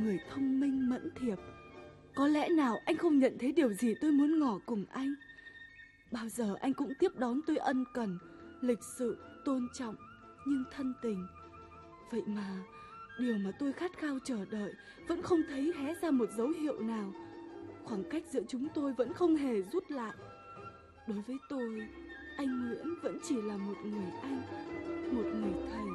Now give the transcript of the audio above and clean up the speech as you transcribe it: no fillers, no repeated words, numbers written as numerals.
người thông minh mẫn thiệp. Có lẽ nào anh không nhận thấy điều gì tôi muốn ngỏ cùng anh? Bao giờ anh cũng tiếp đón tôi ân cần, lịch sự, tôn trọng, nhưng thân tình. Vậy mà điều mà tôi khát khao chờ đợi vẫn không thấy hé ra một dấu hiệu nào. Khoảng cách giữa chúng tôi vẫn không hề rút lại. Đối với tôi, anh Nguyễn vẫn chỉ là một người anh, một người thầy.